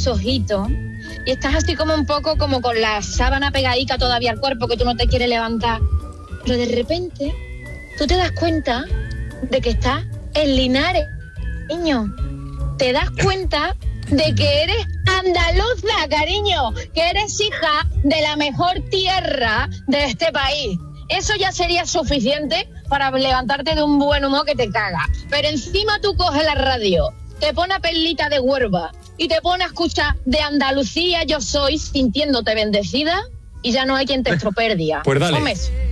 los ojitos y estás así como un poco como con la sábana pegadica todavía al cuerpo que tú no te quieres levantar. Pero de repente tú te das cuenta de que estás en Linares, niño. Te das cuenta de que eres andaluza, cariño, que eres hija de la mejor tierra de este país. Eso ya sería suficiente para levantarte de un buen humor que te caga. Pero encima tú coges la radio, te pones a Perlita de Huelva y te pones a escuchar de Andalucía yo soy, sintiéndote bendecida, y ya no hay quien te estropee el día. Pues dale. Comes.